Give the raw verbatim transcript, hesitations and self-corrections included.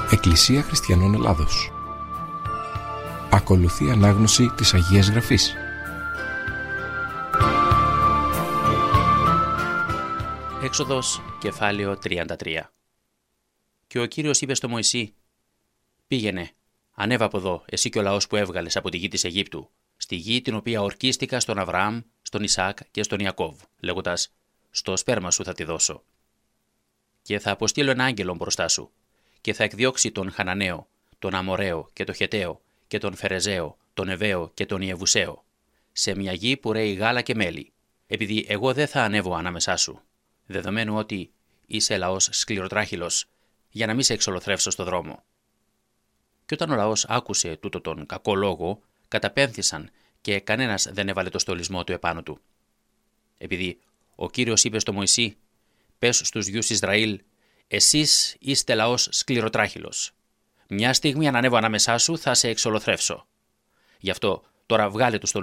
Εκκλησία Χριστιανών Ελλάδος. Ακολουθεί ανάγνωση της Αγίας Γραφής. Έξοδος, κεφάλαιο τριάντα τρία. Και ο Κύριος είπε στο Μωυσή: «Πήγαινε, ανέβα από εδώ, εσύ και ο λαός που έβγαλες από τη γη της Αιγύπτου, στη γη την οποία ορκίστηκα στον Αβραάμ, στον Ισαάκ και στον Ιακώβ, λέγοντας: στο σπέρμα σου θα τη δώσω. Και θα αποστείλω ένα άγγελο μπροστά σου, και θα εκδιώξει τον Χαναναίο, τον Αμοραίο και τον Χεταίο και τον Φερεζαίο, τον Εβαίο και τον Ιεβουσαίο, σε μια γη που ρέει γάλα και μέλι, επειδή εγώ δεν θα ανέβω ανάμεσά σου, δεδομένου ότι είσαι λαός σκληροτράχυλος, για να μην σε εξολοθρεύσω στο δρόμο». Και όταν ο λαός άκουσε τούτο τον κακό λόγο, καταπέμφθησαν και κανένας δεν έβαλε το στολισμό του επάνω του. Επειδή ο Κύριος είπε στο Μωυσή: «Πες στους γιους Ισραήλ, εσείς είστε λαός σκληροτράχυλος. Μια στιγμή αν ανέβω ανάμεσά σου θα σε εξολοθρεύσω. Γι' αυτό τώρα βγάλε το στολισμό